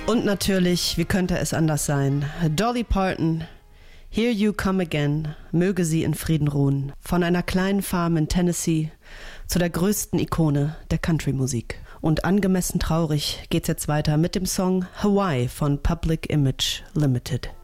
Und natürlich, wie könnte es anders sein? Dolly Parton, Here You Come Again, möge sie in Frieden ruhen. Von einer kleinen Farm in Tennessee zu der größten Ikone der Country-Musik. Und angemessen traurig geht's jetzt weiter mit dem Song Hawaii von Public Image Limited.